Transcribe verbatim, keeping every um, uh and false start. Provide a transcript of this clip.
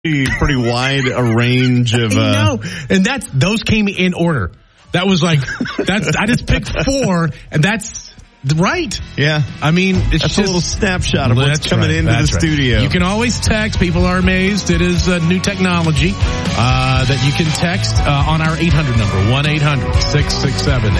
pretty wide a range of. Uh, no, and that's those came in order. That was like that's. I just picked four, and that's right. Yeah, I mean, it's that's just a little snapshot of what's coming right, into the right. studio. You can always text. People are amazed. It is uh, new technology uh, that you can text uh, on our eight hundred number one eight hundred six six seven